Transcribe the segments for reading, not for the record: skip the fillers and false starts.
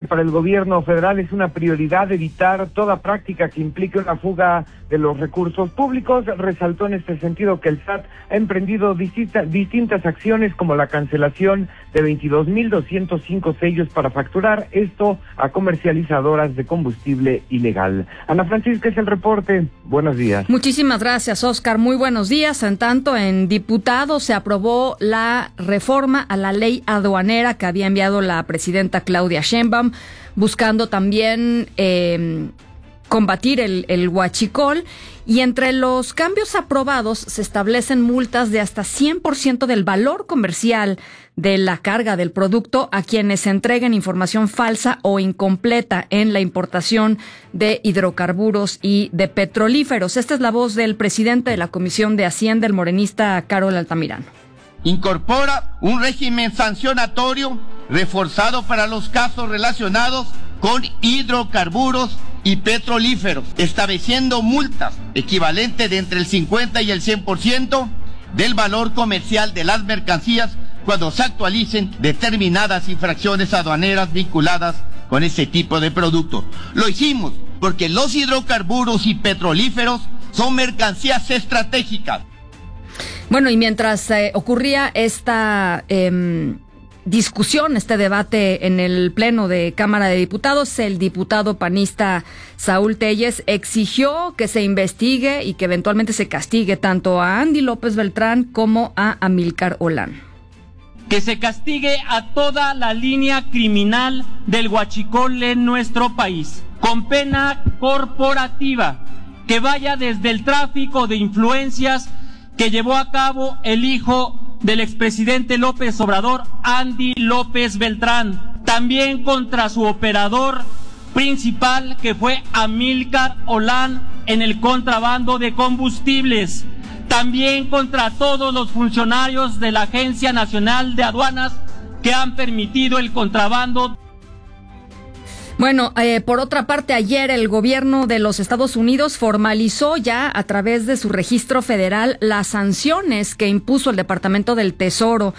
para el gobierno federal es una prioridad evitar toda práctica que implique una fuga de los recursos públicos. Resaltó en este sentido que el SAT ha emprendido distintas acciones como la cancelación de 22,205 sellos para facturar esto a comercializadoras de combustible ilegal. Ana Francisca, es el reporte. Buenos días. Muchísimas gracias, Oscar. Muy buenos días. En tanto, en diputados se aprobó la reforma a la ley aduanera que había enviado la presidenta Claudia Sheinbaum, buscando también combatir el huachicol, y entre los cambios aprobados se establecen multas de hasta 100% del valor comercial de la carga del producto a quienes entreguen información falsa o incompleta en la importación de hidrocarburos y de petrolíferos. Esta es la voz del presidente de la Comisión de Hacienda, el morenista Carol Altamirano. Incorpora un régimen sancionatorio reforzado para los casos relacionados con hidrocarburos y petrolíferos, estableciendo multas equivalentes de entre el 50 y el 100% del valor comercial de las mercancías cuando se actualicen determinadas infracciones aduaneras vinculadas con ese tipo de productos. Lo hicimos porque los hidrocarburos y petrolíferos son mercancías estratégicas. Bueno, y mientras ocurría esta discusión, este debate en el Pleno de Cámara de Diputados, el diputado panista Saúl Telles exigió que se investigue y que eventualmente se castigue tanto a Andy López Beltrán como a Amílcar Olán. Que se castigue a toda la línea criminal del huachicol en nuestro país, con pena corporativa, que vaya desde el tráfico de influencias que llevó a cabo el hijo del expresidente López Obrador, Andy López Beltrán, también contra su operador principal, que fue Amílcar Olán, en el contrabando de combustibles, también contra todos los funcionarios de la Agencia Nacional de Aduanas que han permitido el contrabando. Bueno, por otra parte, ayer el gobierno de los Estados Unidos formalizó ya a través de su registro federal las sanciones que impuso el Departamento del Tesoro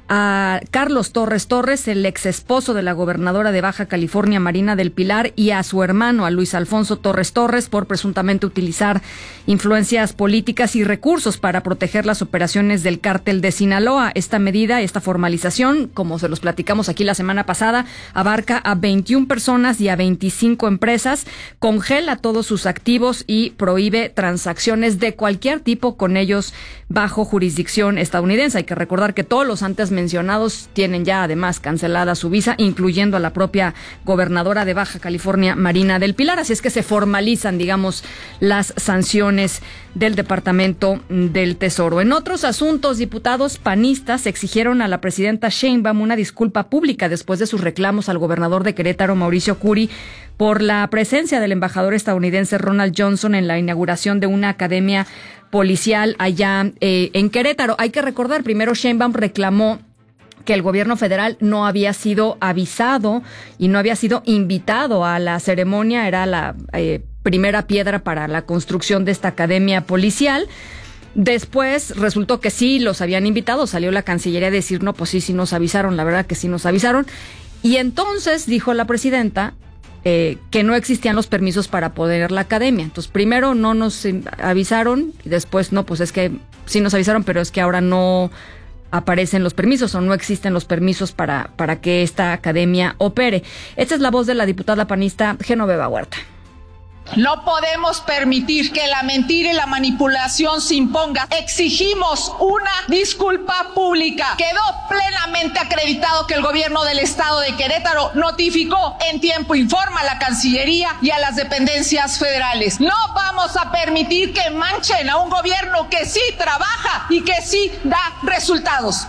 a Carlos Torres Torres, el ex esposo de la gobernadora de Baja California, Marina del Pilar, y a su hermano, a Luis Alfonso Torres Torres, por presuntamente utilizar influencias políticas y recursos para proteger las operaciones del cártel de Sinaloa. Esta medida, esta formalización, como se los platicamos aquí la semana pasada, abarca a 21 personas y a 25 empresas, congela todos sus activos y prohíbe transacciones de cualquier tipo con ellos bajo jurisdicción estadounidense. Hay que recordar que todos los antes mencionados tienen ya además cancelada su visa, incluyendo a la propia gobernadora de Baja California, Marina del Pilar. Así es que se formalizan, digamos, las sanciones del Departamento del Tesoro. En otros asuntos, diputados panistas exigieron a la presidenta Sheinbaum una disculpa pública después de sus reclamos al gobernador de Querétaro, Mauricio Curi, por la presencia del embajador estadounidense Ronald Johnson en la inauguración de una academia policial allá en Querétaro. Hay que recordar, primero Sheinbaum reclamó que el gobierno federal no había sido avisado y no había sido invitado a la ceremonia. Era la primera piedra para la construcción de esta academia policial. Después resultó que sí los habían invitado, salió la Cancillería a decir, no, pues sí nos avisaron, la verdad que sí nos avisaron. Y entonces dijo la presidenta que no existían los permisos para poner la academia. Entonces, primero no nos avisaron y después no, pues es que sí nos avisaron, pero es que ahora no aparecen los permisos o no existen los permisos para que esta academia opere. Esta es la voz de la diputada panista Genoveva Huerta. No podemos permitir que la mentira y la manipulación se imponga. Exigimos una disculpa pública. Quedó plenamente acreditado que el gobierno del estado de Querétaro notificó en tiempo y forma a la Cancillería y a las dependencias federales. No vamos a permitir que manchen a un gobierno que sí trabaja y que sí da resultados.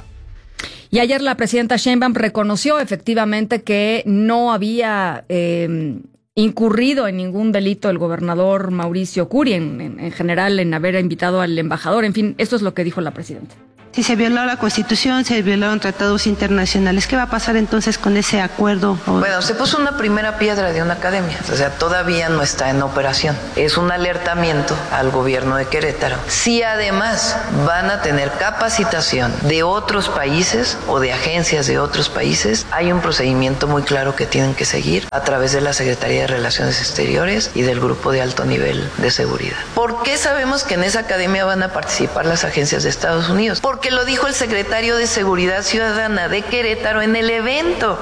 Y ayer la presidenta Sheinbaum reconoció efectivamente que no había incurrido en ningún delito el gobernador Mauricio Curi, en general en haber invitado al embajador. En fin, esto es lo que dijo la presidenta. Si se violó la Constitución, se violaron tratados internacionales, ¿qué va a pasar entonces con ese acuerdo? Bueno, se puso una primera piedra de una academia, o sea, todavía no está en operación. Es un alertamiento al gobierno de Querétaro. Si además van a tener capacitación de otros países o de agencias de otros países, hay un procedimiento muy claro que tienen que seguir a través de la Secretaría de Relaciones Exteriores y del Grupo de Alto Nivel de Seguridad. ¿Por qué sabemos que en esa academia van a participar las agencias de Estados Unidos? Porque lo dijo el secretario de Seguridad Ciudadana de Querétaro en el evento.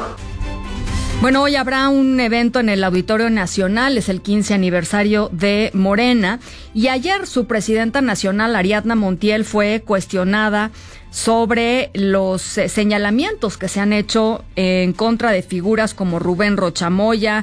Bueno, hoy habrá un evento en el Auditorio Nacional, es el 15 aniversario de Morena, y ayer su presidenta nacional, Ariadna Montiel, fue cuestionada sobre los señalamientos que se han hecho en contra de figuras como Rubén Rocha Moya,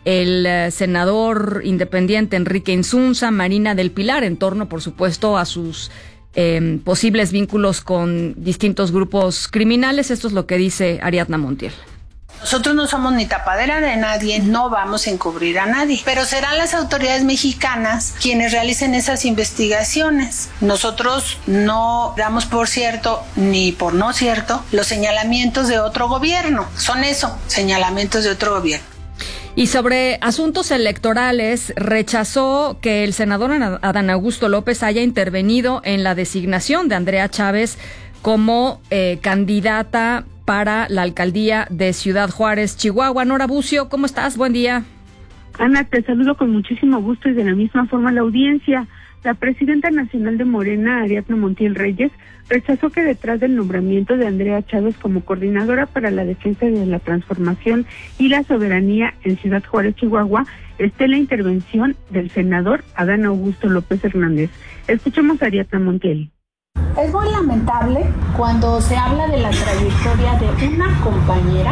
el senador independiente Enrique Insunza, Marina del Pilar, en torno, por supuesto, a sus posibles vínculos con distintos grupos criminales. Esto es lo que dice Ariadna Montiel. Nosotros no somos ni tapadera de nadie, no vamos a encubrir a nadie, pero serán las autoridades mexicanas quienes realicen esas investigaciones. Nosotros no damos por cierto ni por no cierto los señalamientos de otro gobierno. Son eso, señalamientos de otro gobierno. Y sobre asuntos electorales, rechazó que el senador Adán Augusto López haya intervenido en la designación de Andrea Chávez como candidata para la alcaldía de Ciudad Juárez, Chihuahua. Nora Bucio, ¿cómo estás? Buen día. Ana, te saludo con muchísimo gusto y de la misma forma la audiencia. La presidenta nacional de Morena, Ariadna Montiel Reyes, rechazó que detrás del nombramiento de Andrea Chávez como coordinadora para la defensa de la transformación y la soberanía en Ciudad Juárez, Chihuahua, esté la intervención del senador Adán Augusto López Hernández. Escuchemos a Ariadna Montiel. Es muy lamentable cuando se habla de la trayectoria de una compañera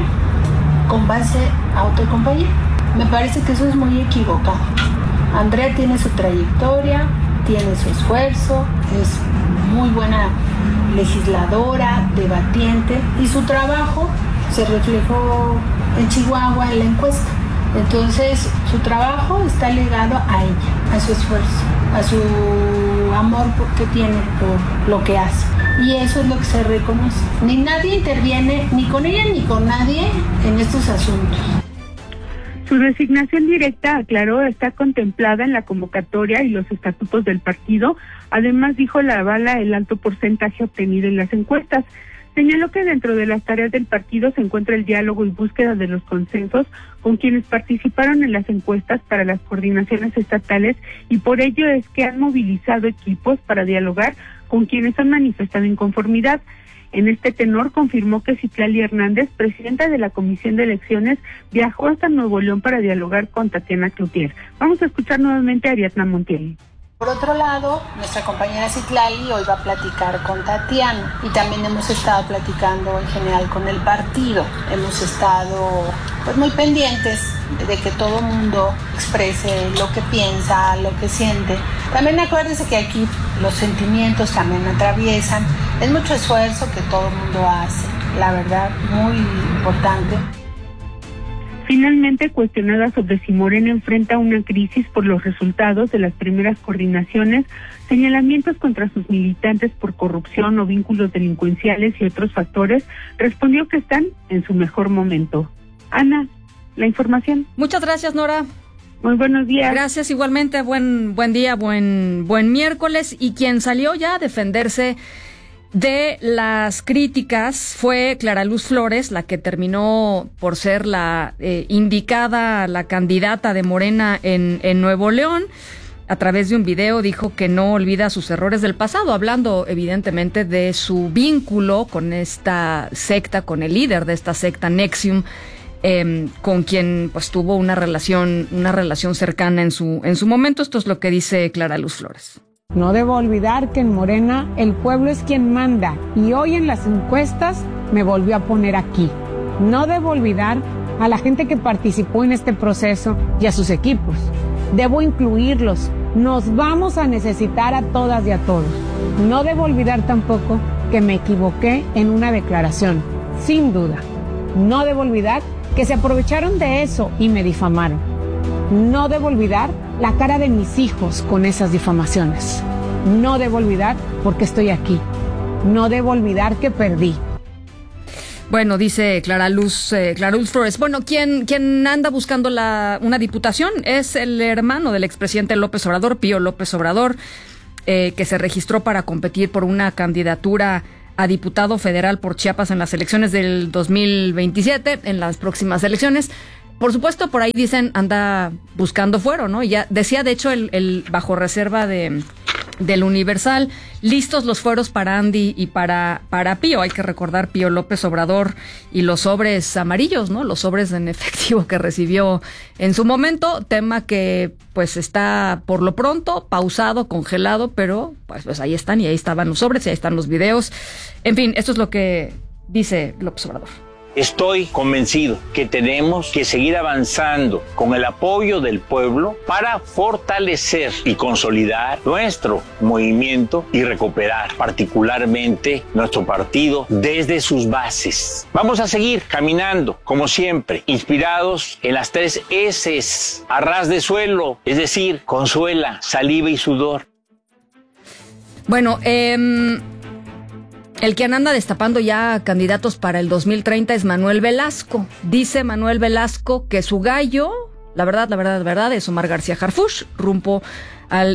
con base a otra compañera. Me parece que eso es muy equivocado. Andrea tiene su trayectoria, tiene su esfuerzo, es muy buena legisladora, debatiente, y su trabajo se reflejó en Chihuahua en la encuesta. Entonces, su trabajo está ligado a ella, a su esfuerzo, a su amor que tiene por lo que hace. Y eso es lo que se reconoce. Ni nadie interviene, ni con ella ni con nadie, en estos asuntos. Su designación directa, aclaró, está contemplada en la convocatoria y los estatutos del partido. Además, dijo, la avala el alto porcentaje obtenido en las encuestas. Señaló que dentro de las tareas del partido se encuentra el diálogo y búsqueda de los consensos con quienes participaron en las encuestas para las coordinaciones estatales, y por ello es que han movilizado equipos para dialogar con quienes han manifestado inconformidad. En este tenor, confirmó que Citlali Hernández, presidenta de la Comisión de Elecciones, viajó hasta Nuevo León para dialogar con Tatiana Cloutier. Vamos a escuchar nuevamente a Ariadna Montiel. Por otro lado, nuestra compañera Citlali hoy va a platicar con Tatiana, y también hemos estado platicando en general con el partido. Hemos estado muy pendientes de que todo el mundo exprese lo que piensa, lo que siente. También acuérdense que aquí los sentimientos también atraviesan. Es mucho esfuerzo que todo el mundo hace, la verdad, muy importante. Finalmente, cuestionada sobre si Morena enfrenta una crisis por los resultados de las primeras coordinaciones, señalamientos contra sus militantes por corrupción o vínculos delincuenciales y otros factores, respondió que están en su mejor momento. Ana, la información. Muchas gracias, Nora. Muy buenos días. Gracias, igualmente. Buen día, buen miércoles. Y quien salió ya a defenderse de las críticas fue Clara Luz Flores, la que terminó por ser la indicada, la candidata de Morena en Nuevo León. A través de un video dijo que no olvida sus errores del pasado, hablando evidentemente de su vínculo con esta secta, con el líder de esta secta, NXIVM, con quien pues tuvo una relación cercana en su momento. Esto es lo que dice Clara Luz Flores. No debo olvidar que en Morena el pueblo es quien manda, y hoy en las encuestas me volvió a poner aquí. No debo olvidar a la gente que participó en este proceso y a sus equipos. Debo incluirlos. Nos vamos a necesitar a todas y a todos. No debo olvidar tampoco que me equivoqué en una declaración, sin duda. No debo olvidar que se aprovecharon de eso y me difamaron. No debo olvidar la cara de mis hijos con esas difamaciones. No debo olvidar porque estoy aquí. No debo olvidar que perdí. Bueno, dice Clara Luz Flores. Bueno, quien anda buscando una diputación es el hermano del expresidente López Obrador, Pío López Obrador, que se registró para competir por una candidatura a diputado federal por Chiapas en las elecciones del 2027, en las próximas elecciones. Por supuesto, por ahí dicen anda buscando fuero, ¿no? Y ya decía, de hecho, el bajo reserva del Universal, listos los fueros para Andy y para Pío. Hay que recordar Pío López Obrador y los sobres amarillos, ¿no? Los sobres en efectivo que recibió en su momento, tema que pues está por lo pronto pausado, congelado, pero pues ahí están, y ahí estaban los sobres y ahí están los videos. En fin, esto es lo que dice López Obrador. Estoy convencido que tenemos que seguir avanzando con el apoyo del pueblo para fortalecer y consolidar nuestro movimiento y recuperar particularmente nuestro partido desde sus bases. Vamos a seguir caminando, como siempre, inspirados en las 3 S's, a ras de suelo, es decir, consuela, saliva y sudor. Bueno, el que anda destapando ya candidatos para el 2030 es Manuel Velasco. Dice Manuel Velasco que su gallo, la verdad, es Omar García Harfuch, rumbo al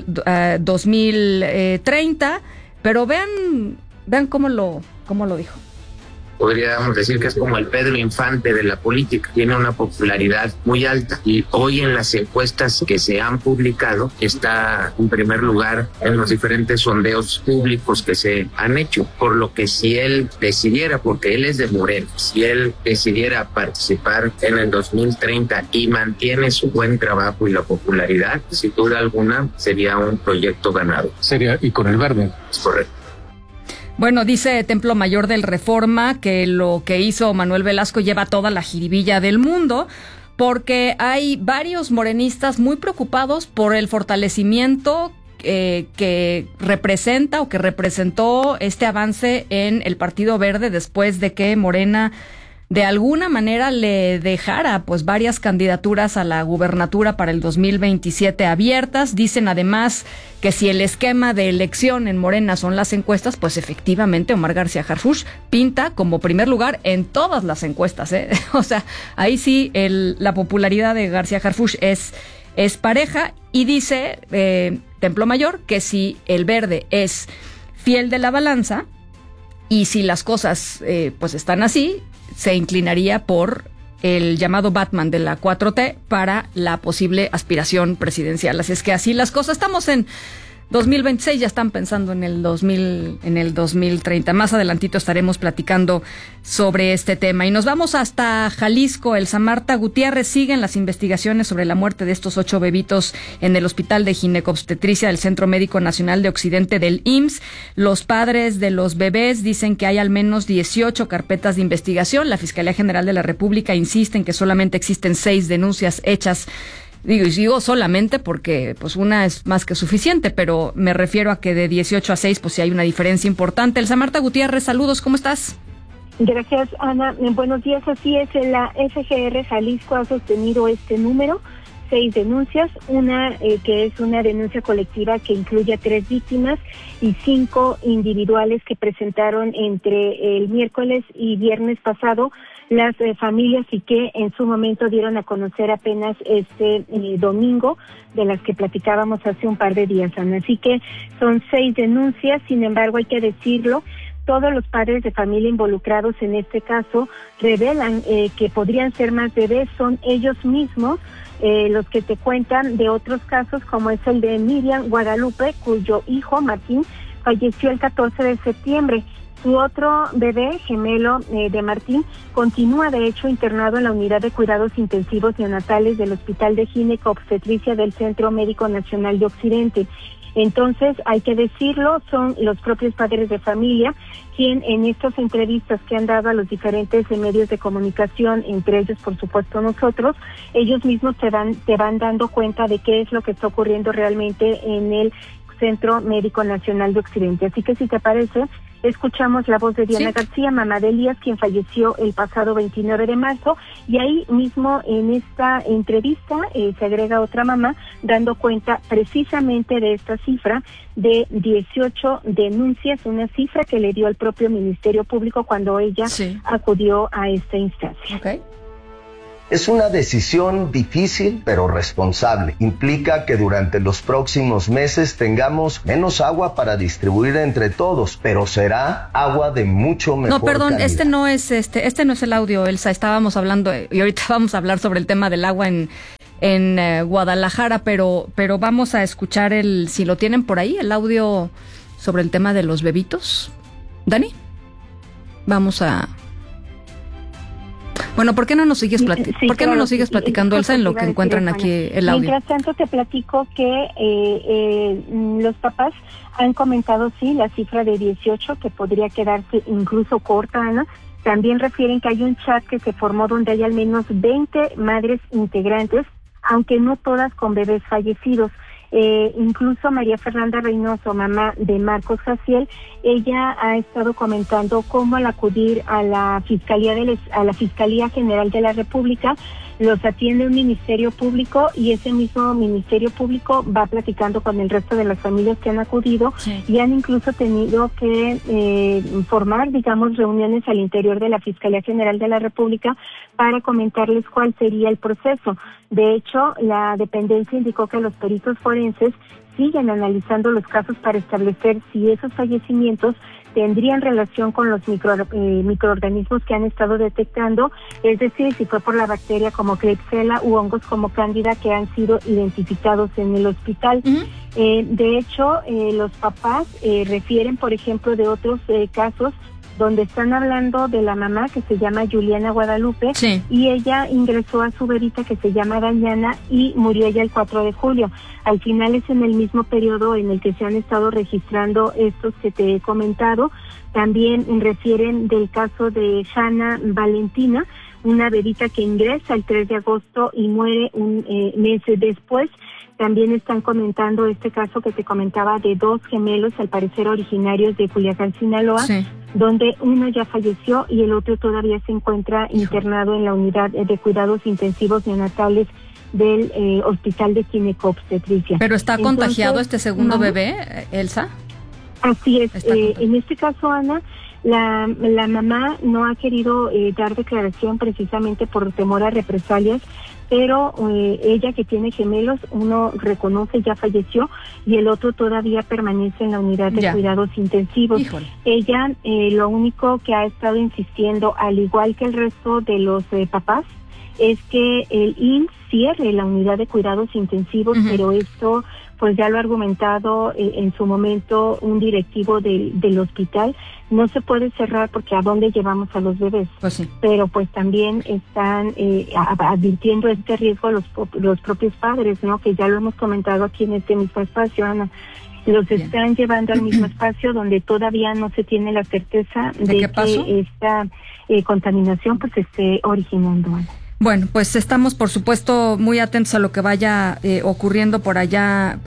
2030. Pero vean cómo lo dijo. Podríamos decir que es como el Pedro Infante de la política, tiene una popularidad muy alta y hoy en las encuestas que se han publicado está en primer lugar en los diferentes sondeos públicos que se han hecho, por lo que si él decidiera, porque él es de Morena, si él decidiera participar en el 2030 y mantiene su buen trabajo y la popularidad, sin duda alguna sería un proyecto ganado. Sería, y con el verde. Es correcto. Bueno, dice Templo Mayor del Reforma que lo que hizo Manuel Velasco lleva toda la jiribilla del mundo, porque hay varios morenistas muy preocupados por el fortalecimiento que representa o que representó este avance en el Partido Verde después de que Morena de alguna manera le dejara pues varias candidaturas a la gubernatura para el 2027 abiertas. Dicen además que si el esquema de elección en Morena son las encuestas, pues efectivamente Omar García Harfuch pinta como primer lugar en todas las encuestas, ¿eh? O sea, ahí sí la popularidad de García Harfuch es pareja. Y dice Templo Mayor que si el Verde es fiel de la balanza y si las cosas pues están así, se inclinaría por el llamado Batman de la 4T para la posible aspiración presidencial. Así es que así las cosas. Estamos en 2026, ya están pensando en el 2030. Más adelantito estaremos platicando sobre este tema. Y nos vamos hasta Jalisco. Elsa Marta Gutiérrez, siguen las investigaciones sobre la muerte de estos 8 bebitos en el Hospital de Ginecobstetricia del Centro Médico Nacional de Occidente del IMSS. Los padres de los bebés dicen que hay al menos 18 carpetas de investigación. La Fiscalía General de la República insiste en que solamente existen 6 denuncias hechas. Digo solamente porque pues una es más que suficiente, pero me refiero a que de 18 a 6 pues sí hay una diferencia importante. Elsa Marta Gutiérrez, saludos, ¿cómo estás? Gracias, Ana. Buenos días, así es, la FGR Jalisco ha sostenido este número, 6 denuncias, una que es una denuncia colectiva que incluye a 3 víctimas y 5 individuales que presentaron entre el miércoles y viernes pasado las familias y que en su momento dieron a conocer apenas este domingo, de las que platicábamos hace un par de días, Ana. Así que son 6 denuncias, sin embargo hay que decirlo, todos los padres de familia involucrados en este caso revelan que podrían ser más bebés, son ellos mismos los que te cuentan de otros casos, como es el de Miriam Guadalupe, cuyo hijo Martín falleció el 14 de septiembre. Su otro bebé, gemelo de Martín, continúa de hecho internado en la unidad de cuidados intensivos neonatales del Hospital de Ginecobstetricia del Centro Médico Nacional de Occidente. Entonces, hay que decirlo, son los propios padres de familia quien en estas entrevistas que han dado a los diferentes medios de comunicación, entre ellos por supuesto nosotros, ellos mismos te van dando cuenta de qué es lo que está ocurriendo realmente en el Centro Médico Nacional de Occidente. Así que si te parece, Escuchamos la voz de Diana García, mamá de Elías, quien falleció el pasado 29 de marzo, y ahí mismo en esta entrevista se agrega otra mamá dando cuenta precisamente de esta cifra de 18 denuncias, una cifra que le dio al propio Ministerio Público cuando ella acudió a esta instancia. Okay. Es una decisión difícil, pero responsable. Implica que durante los próximos meses tengamos menos agua para distribuir entre todos, pero será agua de mucho mejor calidad. Este no es el audio, Elsa. Estábamos hablando, y ahorita vamos a hablar sobre el tema del agua en Guadalajara, pero vamos a escuchar si lo tienen por ahí, el audio sobre el tema de los bebitos. ¿Dani? Vamos a... Bueno, ¿por qué no nos sigues platicando, Elsa, en lo que encuentran aquí el audio? Mientras tanto, te platico que los papás han comentado, la cifra de 18, que podría quedarse incluso corta, Ana. También refieren que hay un chat que se formó donde hay al menos 20 madres integrantes, aunque no todas con bebés fallecidos. Incluso María Fernanda Reynoso, mamá de Marcos Jaciel, ella ha estado comentando cómo al acudir a la Fiscalía General de la República los atiende un ministerio público, y ese mismo ministerio público va platicando con el resto de las familias que han acudido y han incluso tenido que formar, reuniones al interior de la Fiscalía General de la República para comentarles cuál sería el proceso. De hecho, la dependencia indicó que los peritos forenses siguen analizando los casos para establecer si esos fallecimientos tendrían relación con los microorganismos que han estado detectando, es decir, si fue por la bacteria como Klebsiella u hongos como Cándida que han sido identificados en el hospital. De hecho, los papás refieren, por ejemplo, de otros casos donde están hablando de la mamá que se llama Juliana Guadalupe, y ella ingresó a su bebita que se llama Dañana y murió ella el 4 de julio. Al final es en el mismo periodo en el que se han estado registrando estos que te he comentado. También refieren del caso de Hanna Valentina, una bebita que ingresa el 3 de agosto y muere un mes después. También están comentando este caso que te comentaba de 2 gemelos, al parecer originarios de Culiacán, Sinaloa, donde uno ya falleció y el otro todavía se encuentra internado en la unidad de cuidados intensivos neonatales del Hospital de Ginecobstetricia. ¿Pero está contagiado este segundo bebé, Elsa? Así es. En este caso, Ana, la mamá no ha querido dar declaración precisamente por temor a represalias, pero ella, que tiene gemelos, uno reconoce ya falleció y el otro todavía permanece en la unidad de cuidados intensivos. Ella lo único que ha estado insistiendo, al igual que el resto de los papás, es que el IMSS cierre la unidad de cuidados intensivos, pero esto pues ya lo ha argumentado en su momento un directivo del hospital. No se puede cerrar porque ¿a dónde llevamos a los bebés? Pero pues también están advirtiendo este riesgo a los propios padres, ¿no? Que ya lo hemos comentado aquí en este mismo espacio, Ana. Los están llevando al mismo espacio donde todavía no se tiene la certeza de que esta contaminación pues esté originando, Ana. Bueno, pues estamos, por supuesto, muy atentos a lo que vaya ocurriendo por allá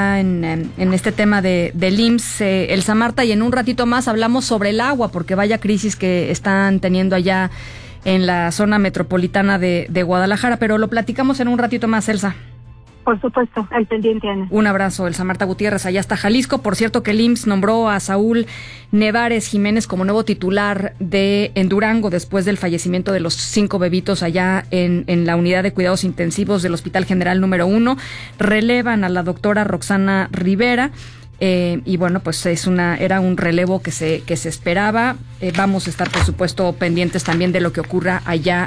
en este tema del IMSS, Elsa Marta, y en un ratito más hablamos sobre el agua, porque vaya crisis que están teniendo allá en la zona metropolitana de Guadalajara, pero lo platicamos en un ratito más, Elsa. Por supuesto, al pendiente, Ana. Un abrazo, Elsa Marta Gutiérrez, allá hasta Jalisco. Por cierto, que el IMSS nombró a Saúl Nevares Jiménez como nuevo titular en Durango después del fallecimiento de los 5 bebitos allá en la unidad de cuidados intensivos del Hospital General número 1. Relevan a la doctora Roxana Rivera. Y bueno, pues era un relevo que se esperaba. Vamos a estar, por supuesto, pendientes también de lo que ocurra allá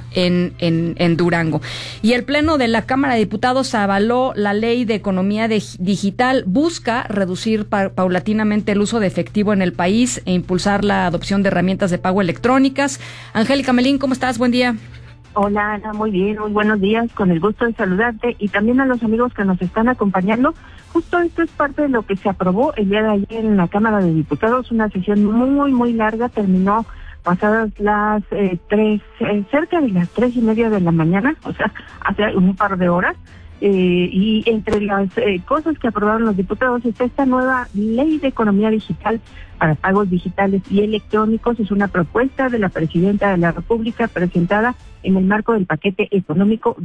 en Durango. Y el Pleno de la Cámara de Diputados avaló la Ley de Economía Digital. Busca reducir paulatinamente el uso de efectivo en el país e impulsar la adopción de herramientas de pago electrónicas. Angélica Melín, ¿cómo estás? Buen día. Hola, Ana, muy bien, muy buenos días, con el gusto de saludarte y también a los amigos que nos están acompañando. Justo esto es parte de lo que se aprobó el día de ayer en la Cámara de Diputados, una sesión muy, muy larga, terminó pasadas las cerca de las 3:30 de la mañana, o sea, hace un par de horas. y entre las cosas que aprobaron los diputados está esta nueva ley de economía digital para pagos digitales y electrónicos. Es una propuesta de la presidenta de la República presentada en el marco del paquete económico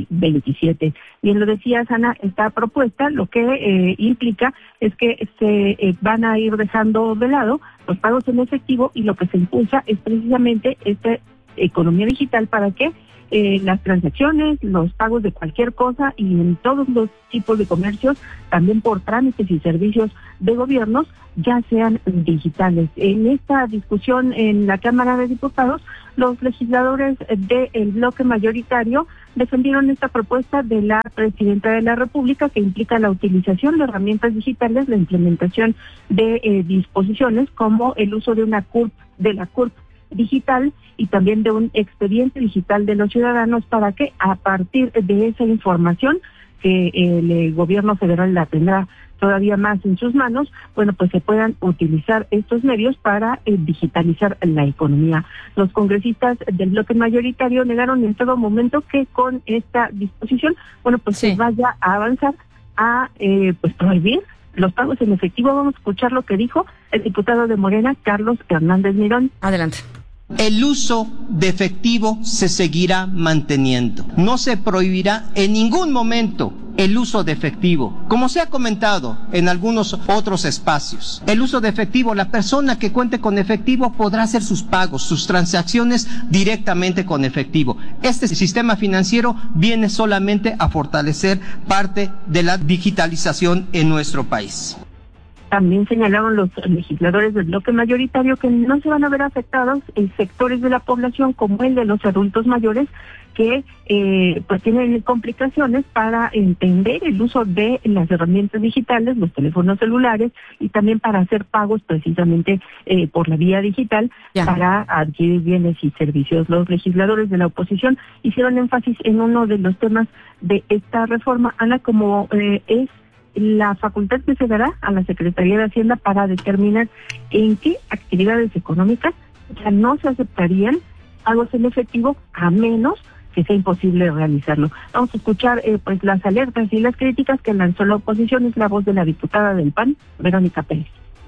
2027. Bien lo decía Ana, esta propuesta lo que implica es que se van a ir dejando de lado los pagos en efectivo, y lo que se impulsa es precisamente esta economía digital para que las transacciones, los pagos de cualquier cosa y en todos los tipos de comercios, también por trámites y servicios de gobiernos, ya sean digitales. En esta discusión en la Cámara de Diputados, los legisladores del bloque mayoritario defendieron esta propuesta de la presidenta de la República, que implica la utilización de herramientas digitales, la implementación de disposiciones como el uso de la CURP digital y también de un expediente digital de los ciudadanos, para que a partir de esa información que el gobierno federal la tendrá todavía más en sus manos, bueno, pues se puedan utilizar estos medios para digitalizar la economía. Los congresistas del bloque mayoritario negaron en todo momento que con esta disposición, bueno, pues se vaya a avanzar a pues prohibir los pagos en efectivo. Vamos a escuchar lo que dijo el diputado de Morena, Carlos Hernández Mirón. Adelante. El uso de efectivo se seguirá manteniendo. No se prohibirá en ningún momento el uso de efectivo. Como se ha comentado en algunos otros espacios, el uso de efectivo, la persona que cuente con efectivo podrá hacer sus pagos, sus transacciones directamente con efectivo. Este sistema financiero viene solamente a fortalecer parte de la digitalización en nuestro país. También señalaron los legisladores del bloque mayoritario que no se van a ver afectados sectores de la población como el de los adultos mayores, que pues tienen complicaciones para entender el uso de las herramientas digitales, los teléfonos celulares, y también para hacer pagos precisamente por la vía digital para adquirir bienes y servicios. Los legisladores de la oposición hicieron énfasis en uno de los temas de esta reforma, Ana, como es la facultad que se dará a la Secretaría de Hacienda para determinar en qué actividades económicas ya no se aceptarían pagos en efectivo, a menos que sea imposible realizarlo. Vamos a escuchar pues las alertas y las críticas que lanzó la oposición. Es la voz de la diputada del PAN, Verónica Pérez.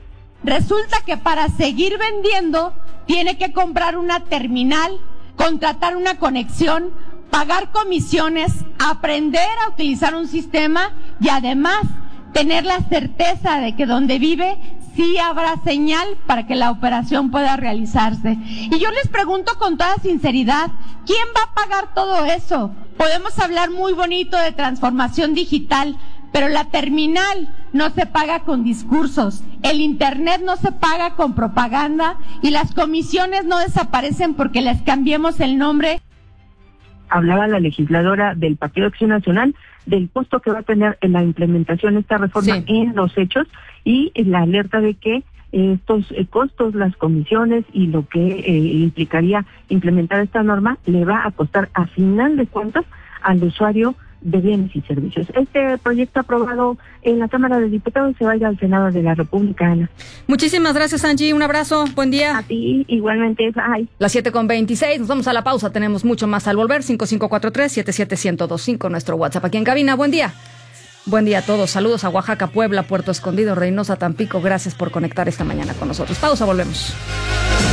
Resulta que para seguir vendiendo tiene que comprar una terminal, contratar una conexión, pagar comisiones, aprender a utilizar un sistema y además tener la certeza de que donde vive sí habrá señal para que la operación pueda realizarse. Y yo les pregunto con toda sinceridad, ¿quién va a pagar todo eso? Podemos hablar muy bonito de transformación digital, pero la terminal no se paga con discursos, el internet no se paga con propaganda y las comisiones no desaparecen porque les cambiemos el nombre. Hablaba la legisladora del Partido Acción Nacional del costo que va a tener en la implementación de esta reforma en los hechos, y la alerta de que estos costos, las comisiones y lo que implicaría implementar esta norma le va a costar a final de cuentas al usuario de bienes y servicios. Este proyecto aprobado en la Cámara de Diputados se vaya al Senado de la República, Ana. Muchísimas gracias, Angie. Un abrazo. Buen día. A ti, igualmente. Bye. Las 7:26. Nos vamos a la pausa. Tenemos mucho más al volver. 5543-77125, nuestro WhatsApp aquí en cabina. Buen día. Buen día a todos. Saludos a Oaxaca, Puebla, Puerto Escondido, Reynosa, Tampico. Gracias por conectar esta mañana con nosotros. Pausa, volvemos.